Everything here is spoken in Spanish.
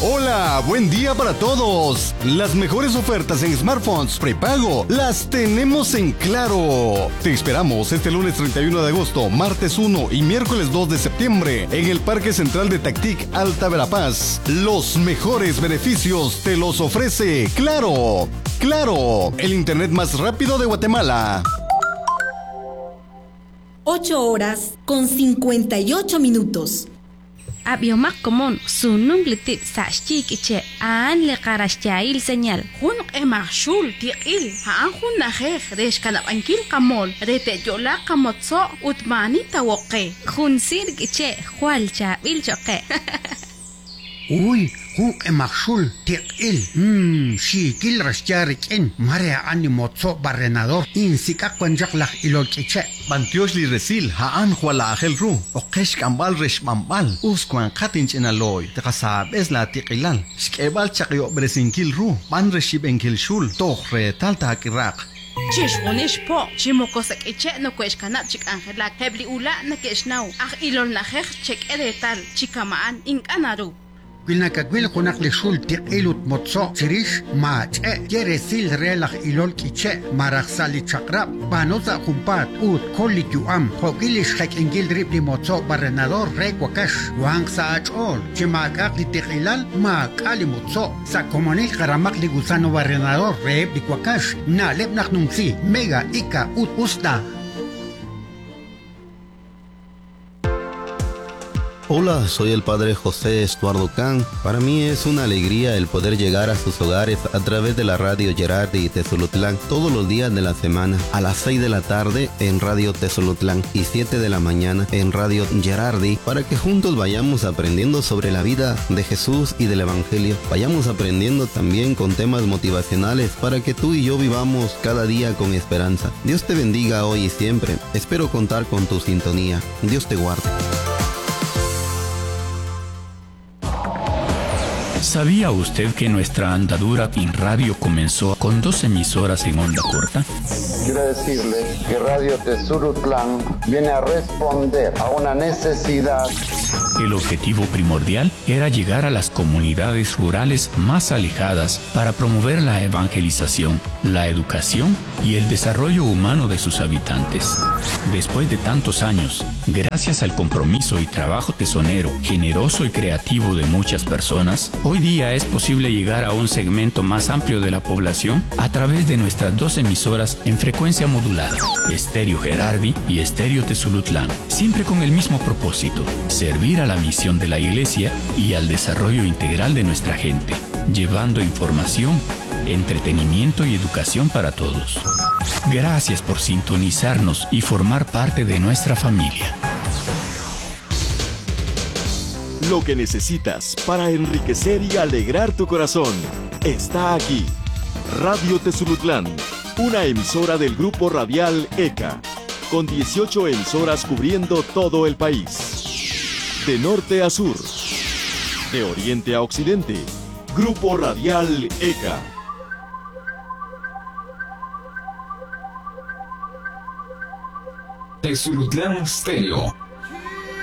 Hola, buen día para todos. Las mejores ofertas en smartphones prepago las tenemos en Claro. Te esperamos este lunes 31 de agosto, martes 1 y miércoles 2 de septiembre en el Parque Central de Tactic, Alta Verapaz. Los mejores beneficios te los ofrece Claro. Claro, el internet más rápido de Guatemala. 8:58. Abiomak komon sunung litit sa chikiche an le karashyail señal. Hun emashul tiil haan hun najej resh kanap ankil kamol rete yola kamotso utmani tawoke. Hun sirkiche hual chabil choque. Uy, hun emashul tiil. Shikil rashyarik en marea animotso barrenador. Insika kwanjaklak ilolkiche. Bantiosh li resil haan huala agel ru. Okesh kambal resh mambal. Uskwan katinch en aloy. Tekasab es la tiqilal. Shkebal chakyo bresinkil ru. Ban reshib enkil shul. Tohre talta akirak. Chishwonish po chimokosak iche no kwesh kanap chik angelak. Hebli ula na keshnau. Ilol najej chek edetal chikamaan inkanaru. Wilnakakwil kunakli shul tiqilut motso chirish ma yeresil relach ilolkiche maraxali chakrab banoza kumpat ut kolituam hokilish hek ingil ribli motso barrenador rekwakash wang sa achol chimakak li tiqilal ma kali motso sa komonil karamak li gusano barrenador reb likwakash na lebnak nungsi mega ika ut usta. Hola, soy el padre José Estuardo Can. Para mí es una alegría el poder llegar a sus hogares a través de la radio Gerardi y Tezolutlán todos los días de la semana, a las 6 de la tarde en Radio Tezolutlán y 7 de la mañana en Radio Gerardi, para que juntos vayamos aprendiendo sobre la vida de Jesús y del Evangelio. Vayamos aprendiendo también con temas motivacionales para que tú y yo vivamos cada día con esperanza. Dios te bendiga hoy y siempre. Espero contar con tu sintonía. Dios te guarde. ¿Sabía usted que nuestra andadura en radio comenzó con 2 emisoras en onda corta? Quiero decirle que Radio Tezulutlán viene a responder a una necesidad. El objetivo primordial era llegar a las comunidades rurales más alejadas para promover la evangelización, la educación y el desarrollo humano de sus habitantes. Después de tantos años, gracias al compromiso y trabajo tesonero, generoso y creativo de muchas personas, hoy día es posible llegar a un segmento más amplio de la población a través de nuestras 2 emisoras en frecuencia modulada, Estéreo Gerardi y Estéreo Tezulutlán, siempre con el mismo propósito: servir a la misión de la Iglesia y al desarrollo integral de nuestra gente, llevando información, entretenimiento y educación para todos. Gracias por sintonizarnos y formar parte de nuestra familia. Lo que necesitas para enriquecer y alegrar tu corazón está aquí. Radio Tezulutlán, una emisora del grupo radial ECA, con 18 emisoras cubriendo todo el país. De norte a sur, de oriente a occidente, Grupo Radial ECA. Tezulutlán Stereo.